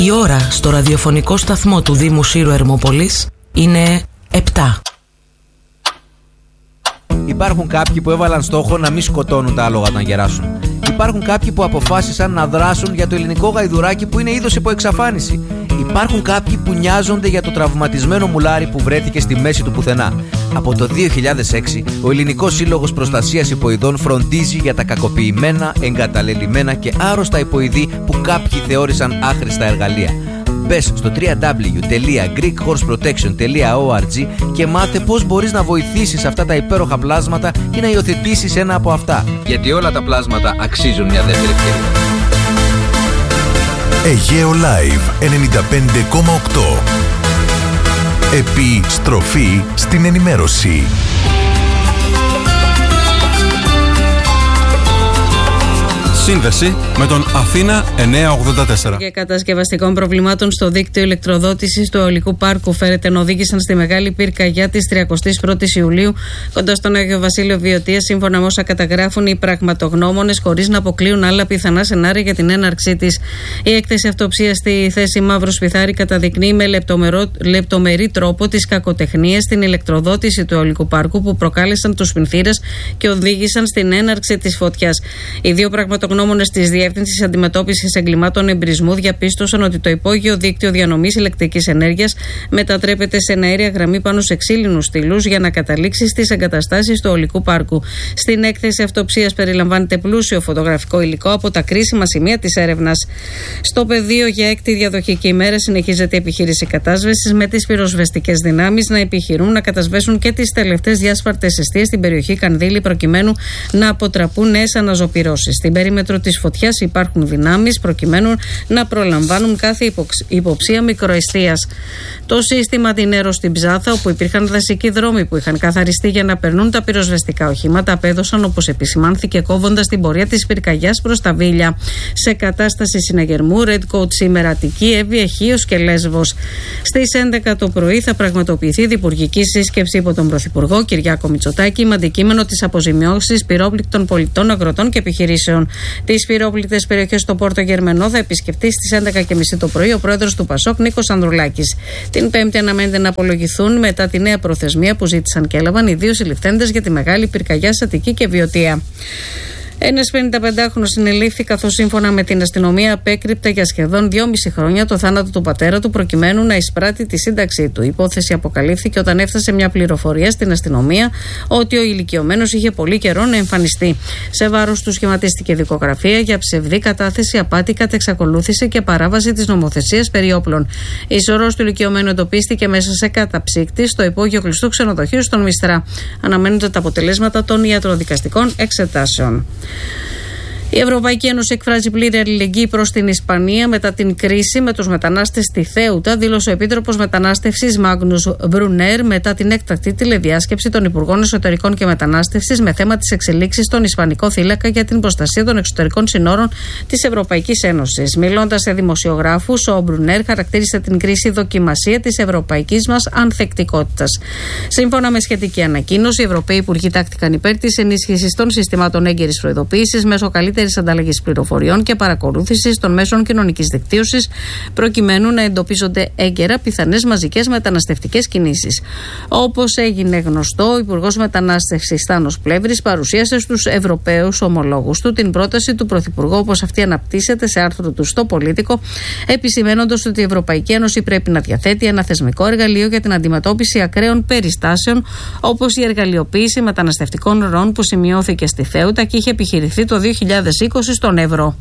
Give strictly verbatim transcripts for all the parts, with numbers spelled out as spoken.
Η ώρα στο ραδιοφωνικό σταθμό του Δήμου Σύρου Ερμόπολης είναι επτά. Υπάρχουν κάποιοι που έβαλαν στόχο να μην σκοτώνουν τα άλογα όταν γεράσουν. Υπάρχουν κάποιοι που αποφάσισαν να δράσουν για το ελληνικό γαϊδουράκι που είναι είδος υπό εξαφάνιση. Υπάρχουν κάποιοι που νοιάζονται για το τραυματισμένο μουλάρι που βρέθηκε στη μέση του πουθενά. Από το δύο χιλιάδες έξι, ο Ελληνικός Σύλλογος Προστασίας Υποειδών φροντίζει για τα κακοποιημένα, εγκαταλελειμμένα και άρρωστα υποειδή που κάποιοι θεώρησαν άχρηστα εργαλεία. Μπες στο double-u double-u double-u τελεία greek horse protection τελεία org και μάθε πώς μπορείς να βοηθήσεις αυτά τα υπέροχα πλάσματα ή να υιοθετήσεις ένα από αυτά. Γιατί όλα τα πλάσματα αξίζουν μια δεύτερη ευκαιρία. Αιγαίο Live ενενήντα πέντε κόμμα οκτώ. Επιστροφή στην ενημέρωση. Σύνδεση με τον Αθήνα εννιακόσια ογδόντα τέσσερα. Και κατασκευαστικών προβλημάτων στο δίκτυο ηλεκτροδότησης του Αεολικού Πάρκου φέρετεν οδήγησαν στη μεγάλη πυρκαγιά της τριαντάης πρώτης Ιουλίου κοντά στον Άγιο Βασίλειο Βιωτία, σύμφωνα με όσα καταγράφουν οι πραγματογνώμονες, χωρίς να αποκλείουν άλλα πιθανά σενάρια για την έναρξή της. Η έκθεση αυτοψίας στη θέση Μαύρο Σπιθάρη καταδεικνύει με λεπτομερή τρόπο τις κακοτεχνίες στην ηλεκτροδότηση του Αεολικού Πάρκου που προκάλεσαν τους πινθύρες και οδήγησαν στην έναρξη της φωτιάς. Οι δύο πραγματογνώμονες Γνώμονες της Διεύθυνσης Αντιμετώπισης Εγκλημάτων Εμπρισμού διαπίστωσαν ότι το υπόγειο δίκτυο διανομής ηλεκτρικής ενέργειας μετατρέπεται σε αέρια γραμμή πάνω σε ξύλινους στήλους για να καταλήξει στις εγκαταστάσεις του Αεολικού Πάρκου. Στην έκθεση αυτοψίας περιλαμβάνεται πλούσιο φωτογραφικό υλικό από τα κρίσιμα σημεία της έρευνας. Στο πεδίο για έκτη διαδοχική ημέρα συνεχίζεται η επιχείρηση κατάσβεσης, με τις πυροσβεστικές δυνάμεις να επιχειρούν να κατασβέσουν και τις τελευταίες διάσπαρτες εστίες στην περιοχή Κανδύλη, προκειμένου να αποτραπούν νέες αναζωπυρώσεις. Στην περίμετρο της φωτιάς υπάρχουν δυνάμεις προκειμένου να προλαμβάνουν κάθε υποψία μικροεστίας. Το σύστημα αντινέρω στην Ψάθα, όπου υπήρχαν δασικοί δρόμοι που είχαν καθαριστεί για να περνούν τα πυροσβεστικά οχήματα, απέδωσαν, όπως επισημάνθηκε, κόβοντας την πορεία της πυρκαγιάς προς τα Βίλια. Σε κατάσταση συναγερμού, Red Coat σήμερα Αττική, Εύβοια, Χίος και Λέσβος. Στις έντεκα το πρωί θα πραγματοποιηθεί διπουργική σύσκεψη υπό τον Πρωθυπουργό Κυριάκο Μητσοτάκη με αντικείμενο τις αποζημιώσεις πυρόπληκτων πολιτών, αγροτών και επιχειρήσεων. Τις πυρόπληκτες περιοχές στο Πόρτο Γερμενό θα επισκεφτεί στις έντεκα και μισή το πρωί ο πρόεδρος του Πασόκ, Νίκος Ανδρουλάκης. Την Πέμπτη αναμένεται να απολογηθούν μετά τη νέα προθεσμία που ζήτησαν και έλαβαν οι δύο συλληφθέντες για τη μεγάλη πυρκαγιά σε Αττική και Βιωτία. Ένας πενηνταπεντάχρονος συνελήφθη, καθώς σύμφωνα με την αστυνομία απέκρυπτε για σχεδόν δυόμιση χρόνια το θάνατο του πατέρα του προκειμένου να εισπράττει τη σύνταξή του. Η υπόθεση αποκαλύφθηκε όταν έφτασε μια πληροφορία στην αστυνομία ότι ο ηλικιωμένος είχε πολύ καιρό να εμφανιστεί. Σε βάρος του σχηματίστηκε δικογραφία για ψευδή κατάθεση, απάτη, κατεξακολούθηση και παράβαση της νομοθεσίας περί όπλων. Η σωρός του ηλικιωμένου εντοπίστηκε μέσα σε καταψύκτη στο υπόγειο κλειστού ξενοδοχείου στον Μιστρά. Αναμένονται τα αποτελέσματα των ιατροδικαστικών εξετάσεων. Η Ευρωπαϊκή Ένωση εκφράζει πλήρη αλληλεγγύη προς την Ισπανία μετά την κρίση με τους μετανάστες στη Θέουτα, δήλωσε ο Επίτροπος Μετανάστευσης Μάγνους Μπρουνέρ μετά την έκτακτη τηλεδιάσκεψη των Υπουργών Εσωτερικών και Μετανάστευσης με θέμα τις εξελίξεις στον Ισπανικό θύλακα για την προστασία των εξωτερικών συνόρων της Ευρωπαϊκής Ένωσης. Μιλώντας σε δημοσιογράφους, ο Μπρουνέρ χαρακτήρισε την κρίση δοκιμασία της ευρωπαϊκής μας ανθεκτικότητας. Σύμφωνα με σχετική ανακοίνωση, οι Ευρωπαίοι Υπουργοί τάχθηκαν υπέρ της ενίσχυσης των συστημάτων έγκαιρης προειδοποίησης μέσω καλύτερης ανταλλαγής πληροφοριών και παρακολούθησης των μέσων κοινωνικής δικτύωσης, προκειμένου να εντοπίζονται έγκαιρα πιθανές μαζικές μεταναστευτικές κινήσεις. Όπως έγινε γνωστό, ο Υπουργός Μετανάστευσης Θάνος Πλεύρης παρουσίασε στους Ευρωπαίους ομολόγους του την πρόταση του Πρωθυπουργού, όπως αυτή αναπτύσσεται σε άρθρο του στο Πολίτικο, επισημαίνοντας ότι η Ευρωπαϊκή Ένωση πρέπει να διαθέτει ένα θεσμικό εργαλείο για την αντιμετώπιση ακραίων περιστάσεων, όπως η εργαλειοποίηση μεταναστευτικών ροών που σημειώθηκε στη Θέουτα και είχε επιχειρηθεί το δύο χιλιάδες είκοσι στον Εύρο.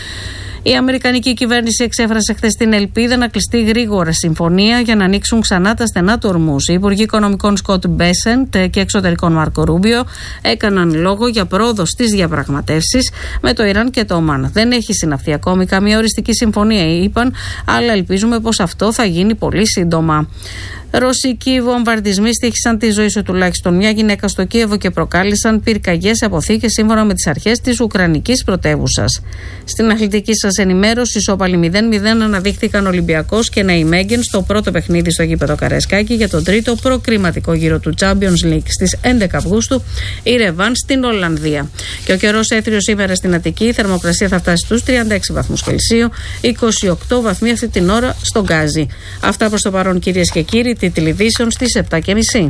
Η Αμερικανική κυβέρνηση εξέφρασε χθες την ελπίδα να κλειστεί γρήγορα συμφωνία για να ανοίξουν ξανά τα στενά του Ορμούζ. Οι Υπουργοί Οικονομικών Σκοτ Μπέσεντ και Εξωτερικών Μάρκο Ρούμπιο έκαναν λόγο για πρόοδο στις διαπραγματεύσεις με το Ιράν και το Ομάν. Δεν έχει συναυθεί ακόμη καμία οριστική συμφωνία, είπαν, αλλά ελπίζουμε πως αυτό θα γίνει πολύ σύντομα. Ρωσικοί βομβαρδισμοί στοίχησαν τη ζωή σε τουλάχιστον μια γυναίκα στο Κίεβο και προκάλεσαν πυρκαγιές σε αποθήκες σύμφωνα με τις αρχές της Ουκρανικής πρωτεύουσας. Στην αθλητική σας ενημέρωση, ισόπαλοι μηδέν μηδέν αναδείχθηκαν Ολυμπιακός και Νεϊμέγγεν στο πρώτο παιχνίδι στο γήπεδο Καραϊσκάκη για τον τρίτο προκριματικό γύρο του Champions League. Στις έντεκα Αυγούστου η Ρεβάν στην Ολλανδία. Και ο καιρός έθριος σήμερα στην Αττική, η θερμοκρασία θα φτάσει στους τριάντα έξι βαθμούς Κελσίου, είκοσι οκτώ βαθμοί αυτή την ώρα στον Γκάζι. Αυτά προς το παρόν, κυρίες και κύριοι, τίτλοι ειδήσεων στις επτά και μισή.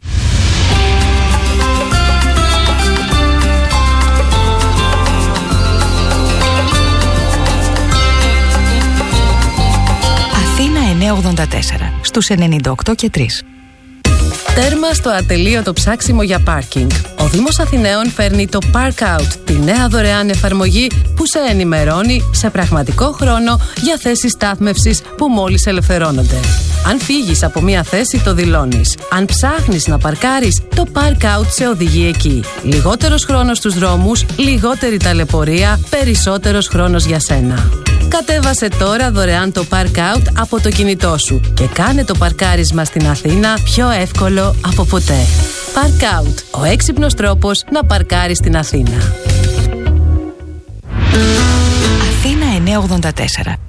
Αθήνα εννιακόσια ογδόντα τέσσερα στους ενενήντα οκτώ και τρία. Τέρμα στο ατελείωτο ψάξιμο για πάρκινγκ. Ο Δήμος Αθηναίων φέρνει το Park Out, τη νέα δωρεάν εφαρμογή που σε ενημερώνει σε πραγματικό χρόνο για θέσεις στάθμευσης που μόλις ελευθερώνονται. Αν φύγεις από μία θέση, το δηλώνεις. Αν ψάχνεις να παρκάρεις, το Park Out σε οδηγεί εκεί. Λιγότερος χρόνος στους δρόμους, λιγότερη ταλαιπωρία, περισσότερος χρόνος για σένα. Κατέβασε τώρα δωρεάν το Park Out από το κινητό σου και κάνε το παρκάρισμα στην Αθήνα πιο εύκολο από ποτέ. Park Out, ο έξυπνος τρόπος να παρκάρεις στην Αθήνα. Αθήνα εννιακόσια ογδόντα τέσσερα.